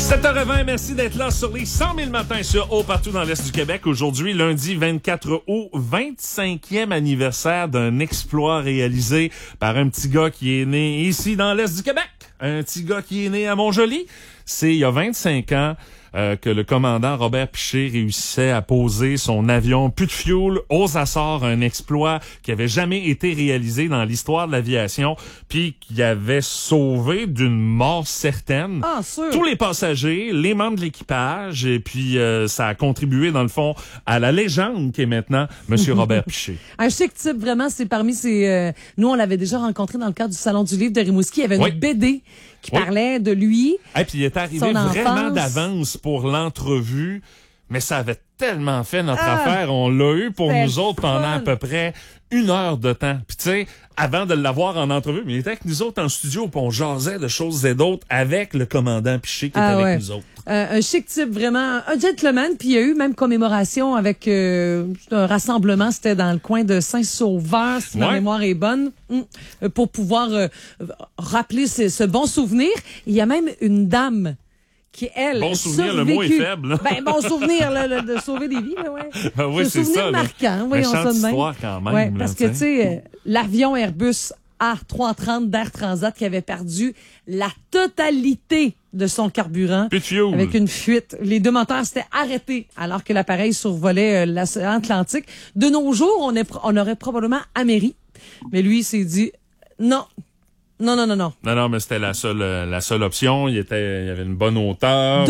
7h20, merci d'être là sur les 100 000 matins sur Haut partout dans l'Est du Québec. Aujourd'hui, lundi 24 août, 25e anniversaire d'un exploit réalisé par un petit gars qui est né ici dans l'Est du Québec. Un petit gars qui est né à Montjoly. C'est il y a 25 ans que le commandant Robert Piché réussissait à poser son avion plus de fuel aux Açores, un exploit qui avait jamais été réalisé dans l'histoire de l'aviation, puis qui avait sauvé d'une mort certaine tous les passagers, les membres de l'équipage, et puis ça a contribué dans le fond à la légende qui est maintenant Monsieur Robert Piché. Un chic type, vraiment, c'est parmi ces... nous, on l'avait déjà rencontré dans le cadre du Salon du Livre de Rimouski. Il y avait une BD qui parlait de lui. Et puis il est arrivé vraiment d'avance pour l'entrevue, mais ça avait tellement fait notre affaire. On l'a eu pour nous autres pendant à peu près 1 heure de temps. Puis tu sais, avant de l'avoir en entrevue, mais il était avec nous autres en studio, puis on jasait de choses et d'autres avec le commandant Piché qui était avec nous autres. Un chic type, vraiment, un gentleman. Puis il y a eu même commémoration avec un rassemblement, c'était dans le coin de Saint-Sauveur, si ma mémoire est bonne, pour pouvoir rappeler ce bon souvenir. Il y a même une dame qui, elle, bon souvenir, le mot est faible. Là. Ben, bon souvenir, là, de sauver des vies, là, ouais. Ben oui, c'est souvenir ça. marquant, voyons ça de même. Histoire quand même. Ouais, parce que, tu sais, l'avion Airbus A330 d'Air Transat qui avait perdu la totalité de son carburant avec une fuite. Les 2 moteurs s'étaient arrêtés alors que l'appareil survolait l'océan Atlantique. De nos jours, on aurait probablement améri. Mais lui, il s'est dit non. Non, mais c'était la seule option. Il y avait une bonne hauteur.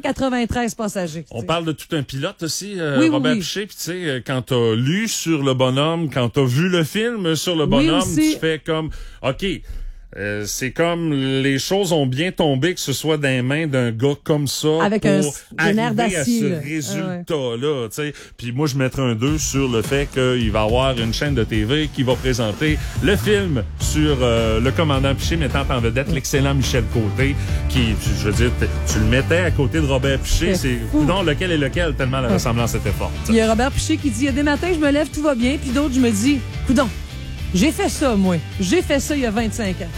293 passagers. On parle de tout un pilote aussi, Robert Piché. Puis tu sais, quand t'as lu sur le bonhomme, quand t'as vu le film sur le bonhomme, tu fais comme, OK, c'est comme les choses ont bien tombé que ce soit dans les mains d'un gars comme ça avec pour un air arriver à ce là. résultat-là. Tu sais, puis moi je mettrais un 2 sur le fait qu'il va y avoir une chaîne de TV qui va présenter le film sur le commandant Piché mettant en vedette l'excellent Michel Côté, qui, je veux dire, tu le mettais à côté de Robert Piché, c'est coudonc lequel est lequel tellement la ressemblance était forte. Il y a Robert Piché qui dit il y a des matins je me lève tout va bien, puis d'autres je me dis coudonc. J'ai fait ça, moi. J'ai fait ça il y a 25 ans.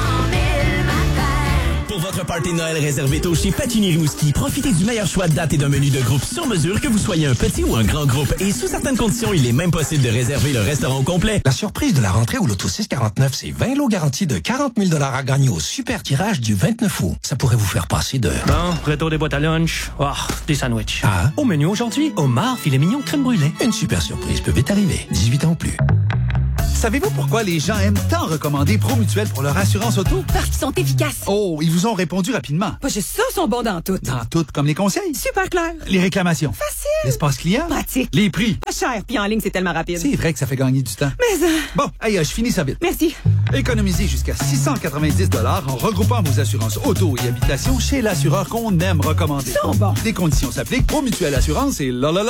Pour votre party de Noël réservé tôt chez Patini Rimouski, profitez du meilleur choix de dates et d'un menu de groupe sur mesure, que vous soyez un petit ou un grand groupe. Et sous certaines conditions, il est même possible de réserver le restaurant au complet. La surprise de la rentrée au Loto 649, c'est 20 lots garantis de 40 000 $ à gagner au super tirage du 29 août. Ça pourrait vous faire passer de... Bon, retour des boîtes à lunch. Des sandwichs. Au menu aujourd'hui, homard, filet mignon, crème brûlée. Une super surprise peut vite arriver. 18 ans ou plus. Savez-vous pourquoi les gens aiment tant recommander Promutuel pour leur assurance auto? Parce qu'ils sont efficaces. Oh, ils vous ont répondu rapidement. Pas juste ça, ils sont bons dans tout. Dans tout, comme les conseils. Super clair. Les réclamations. Facile. L'espace client. Pratique. Les prix. Pas cher, puis en ligne, c'est tellement rapide. C'est vrai que ça fait gagner du temps. Mais Bon, je finis ça vite. Merci. Économisez jusqu'à 690 $ en regroupant vos assurances auto et habitation chez l'assureur qu'on aime recommander. Ils sont bons. Des conditions s'appliquent. Promutuel Assurance et la.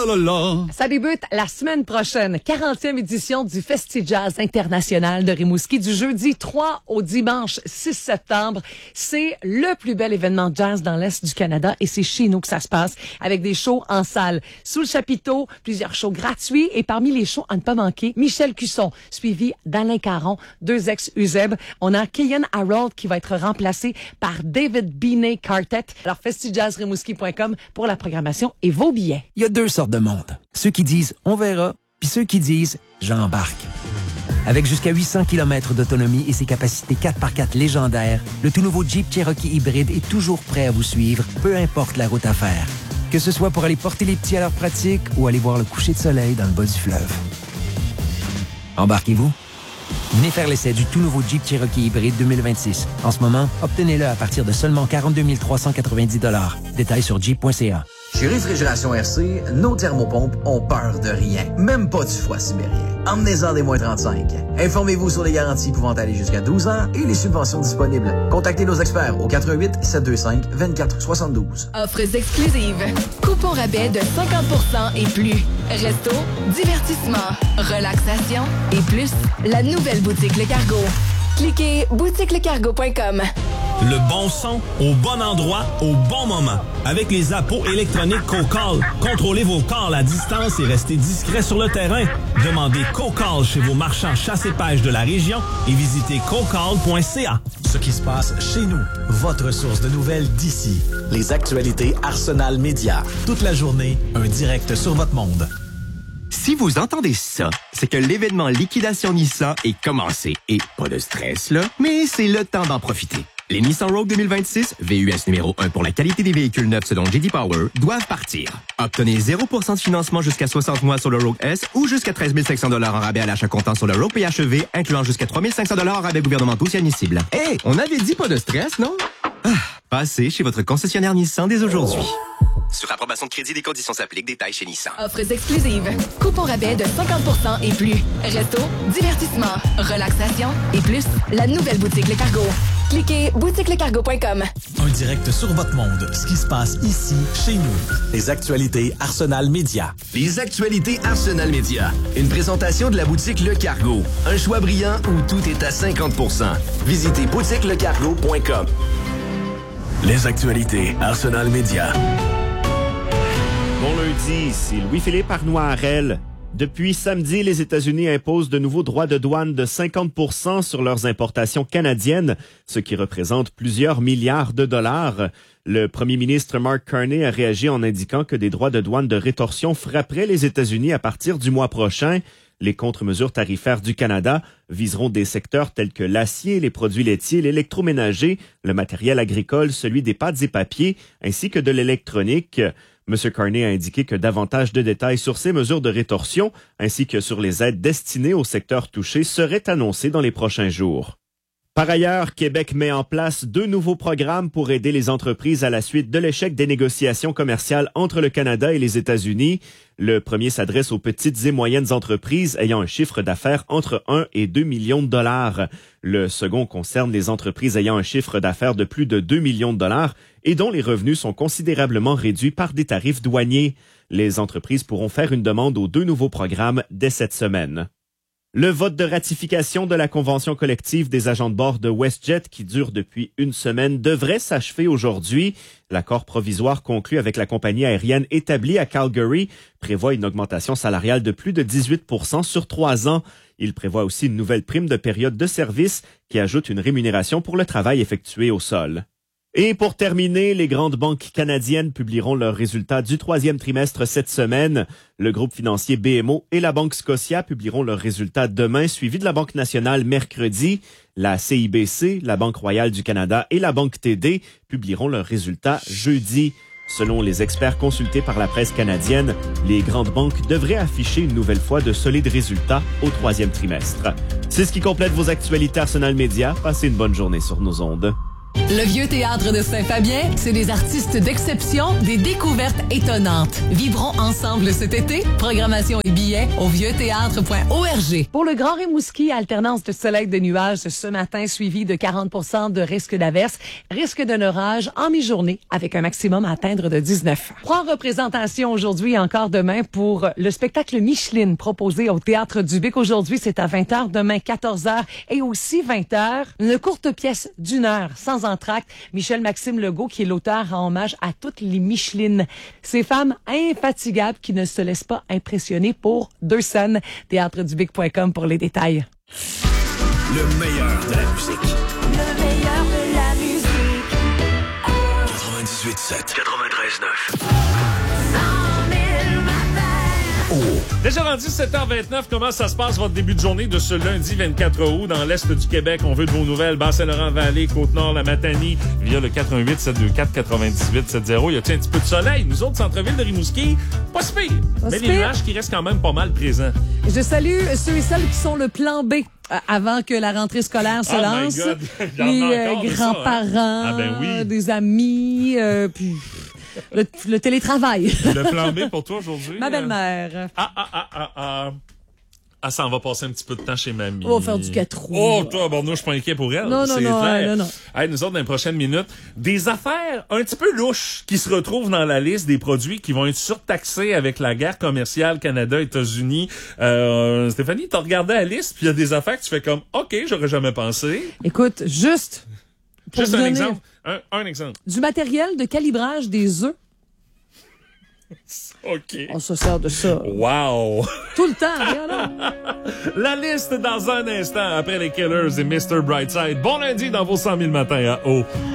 Ça débute la semaine prochaine. 40e édition du Festi-Jazz International de Rimouski, du jeudi 3 au dimanche 6 septembre. C'est le plus bel événement de jazz dans l'Est du Canada et c'est chez nous que ça se passe, avec des shows en salle. Sous le chapiteau, plusieurs shows gratuits et parmi les shows à ne pas manquer, Michel Cusson, suivi d'Alain Caron, 2 ex-Uzeb. On a Kian Harold qui va être remplacé par David Binet Quartet. Alors, festijazzrimouski.com pour la programmation et vos billets. Il y a 2 sortes de monde. Ceux qui disent « on verra », puis ceux qui disent « j'embarque ». Avec jusqu'à 800 km d'autonomie et ses capacités 4x4 légendaires, le tout nouveau Jeep Cherokee hybride est toujours prêt à vous suivre, peu importe la route à faire. Que ce soit pour aller porter les petits à leur pratique ou aller voir le coucher de soleil dans le bas du fleuve. Embarquez-vous? Venez faire l'essai du tout nouveau Jeep Cherokee hybride 2026. En ce moment, obtenez-le à partir de seulement 42 390 $. Détails sur jeep.ca. Chez Réfrigération RC, nos thermopompes ont peur de rien, même pas du froid sibérien. Emmenez-en des moins 35. Informez-vous sur les garanties pouvant aller jusqu'à 12 ans et les subventions disponibles. Contactez nos experts au 88 725 24 72. Offres exclusives. Coupon rabais de 50% et plus. Resto, divertissement, relaxation et plus. La nouvelle boutique Le Cargo. Cliquez boutiquelecargo.com. Le bon son, au bon endroit, au bon moment. Avec les appos électroniques CoCall, contrôlez vos calls à distance et restez discret sur le terrain. Demandez CoCall chez vos marchands chasse et pêche de la région et visitez cocall.ca. Ce qui se passe chez nous, votre source de nouvelles d'ici. Les actualités Arsenal Média. Toute la journée, un direct sur votre monde. Si vous entendez ça, c'est que l'événement Liquidation Nissan est commencé. Et pas de stress, là, mais c'est le temps d'en profiter. Les Nissan Rogue 2026, VUS numéro 1 pour la qualité des véhicules neufs selon J.D. Power, doivent partir. Obtenez 0% de financement jusqu'à 60 mois sur le Rogue S ou jusqu'à 13 500 $ en rabais à l'achat comptant sur le Rogue PHEV, incluant jusqu'à 3 500 $ en rabais gouvernementaux si admissible. Hey, on avait dit pas de stress, non? Passez chez votre concessionnaire Nissan dès aujourd'hui. Sur approbation de crédit, des conditions s'appliquent. Détails chez Nissan. Offres exclusives. Coupons rabais de 50% et plus. Resto, divertissement, relaxation et plus. La nouvelle boutique Le Cargo. Cliquez boutiquelecargo.com. Un direct sur votre monde. Ce qui se passe ici, chez nous. Les actualités Arsenal Média. Les actualités Arsenal Média. Une présentation de la boutique Le Cargo. Un choix brillant où tout est à 50%. Visitez boutiquelecargo.com. Les actualités Arsenal Média. Bon lundi, ici Louis-Philippe Arnois-Harel. Depuis samedi, les États-Unis imposent de nouveaux droits de douane de 50% sur leurs importations canadiennes, ce qui représente plusieurs milliards de dollars. Le premier ministre Mark Carney a réagi en indiquant que des droits de douane de rétorsion frapperaient les États-Unis à partir du mois prochain. Les contre-mesures tarifaires du Canada viseront des secteurs tels que l'acier, les produits laitiers, l'électroménager, le matériel agricole, celui des pâtes et papiers, ainsi que de l'électronique. M. Carney a indiqué que davantage de détails sur ces mesures de rétorsion, ainsi que sur les aides destinées aux secteurs touchés, seraient annoncés dans les prochains jours. Par ailleurs, Québec met en place 2 nouveaux programmes pour aider les entreprises à la suite de l'échec des négociations commerciales entre le Canada et les États-Unis. Le premier s'adresse aux petites et moyennes entreprises ayant un chiffre d'affaires entre 1 et 2 millions de dollars. Le second concerne les entreprises ayant un chiffre d'affaires de plus de 2 millions de dollars et dont les revenus sont considérablement réduits par des tarifs douaniers. Les entreprises pourront faire une demande aux 2 nouveaux programmes dès cette semaine. Le vote de ratification de la convention collective des agents de bord de WestJet, qui dure depuis une semaine, devrait s'achever aujourd'hui. L'accord provisoire conclu avec la compagnie aérienne établie à Calgary prévoit une augmentation salariale de plus de 18% sur 3 ans. Il prévoit aussi une nouvelle prime de période de service qui ajoute une rémunération pour le travail effectué au sol. Et pour terminer, les grandes banques canadiennes publieront leurs résultats du 3e trimestre cette semaine. Le groupe financier BMO et la Banque Scotia publieront leurs résultats demain, suivi de la Banque nationale mercredi. La CIBC, la Banque royale du Canada et la Banque TD publieront leurs résultats jeudi. Selon les experts consultés par la presse canadienne, les grandes banques devraient afficher une nouvelle fois de solides résultats au 3e trimestre. C'est ce qui complète vos actualités Arsenal Média. Passez une bonne journée sur nos ondes. Le Vieux Théâtre de Saint-Fabien, c'est des artistes d'exception, des découvertes étonnantes. Vivrons ensemble cet été. Programmation et billets au vieuxthéâtre.org. Pour le Grand Rimouski, alternance de soleil de nuages ce matin, suivi de 40% de risque d'averse, risque d'un orage en mi-journée avec un maximum à atteindre de 19. Prends représentation aujourd'hui et encore demain pour le spectacle Micheline proposé au Théâtre du Bic. Aujourd'hui, c'est à 20h, demain 14h et aussi 20h. Une courte pièce d'1 heure sans entracte. Michel-Maxime Legault, qui est l'auteur, rend hommage à toutes les Michelines. Ces femmes infatigables qui ne se laissent pas impressionner pour 2 scènes. Théâtredubic.com pour les détails. Le meilleur de la musique. Le meilleur de la musique. 98.7. 93.9. Déjà rendu 7h29, comment ça se passe votre début de journée de ce lundi 24 août dans l'Est du Québec? On veut de vos nouvelles. Bas-Saint-Laurent-Vallée, Côte-Nord, la Matanie, via le 88 724 98 70. Y a-t-il un petit peu de soleil? Nous autres, centre-ville de Rimouski, pas si pire. Mais les nuages qui restent quand même pas mal présents. Je salue ceux et celles qui sont le plan B avant que la rentrée scolaire se lance. Les grands-parents, des amis, puis... Le télétravail. Le plan B pour toi aujourd'hui? Ma belle-mère. Ça, on va passer un petit peu de temps chez mamie. On va faire du 4 roues. Oh, toi, bon, nous, je suis pas inquiet pour elle. Non. Hey, nous autres, dans les prochaines minutes, des affaires un petit peu louches qui se retrouvent dans la liste des produits qui vont être surtaxés avec la guerre commerciale Canada-États-Unis. Stéphanie, t'as regardé la liste, puis il y a des affaires que tu fais comme, OK, j'aurais jamais pensé. Écoute, juste... Juste vous un donner exemple. Un exemple. Du matériel de calibrage des œufs. OK. On se sert de ça. Wow! Tout le temps, regarde. La liste dans un instant après les Killers et Mr. Brightside. Bon lundi dans vos 100 000 matins à eau.